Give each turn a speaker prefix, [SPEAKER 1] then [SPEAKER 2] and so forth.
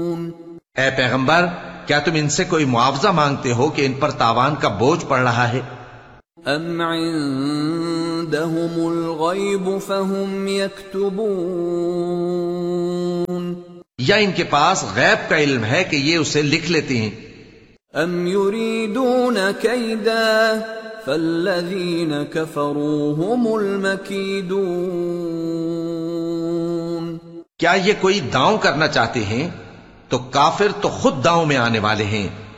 [SPEAKER 1] ए पैगंबर, क्या तुम इनसे कोई मुआवजा मांगते हो कि इन पर तावान का बोझ पड़ रहा है?
[SPEAKER 2] अम इंदहुमुल गैब फहुम यक्तुबून,
[SPEAKER 1] या इनके पास गैब का इल्म है कि ये उसे लिख लेती हैं?
[SPEAKER 2] अम युरीदून कैदा फल्लज़ीन कफरू हुमुल मकीदून,
[SPEAKER 1] क्या ये कोई दांव करना चाहते हैं? तो काफिर तो खुद दांव में आने वाले हैं।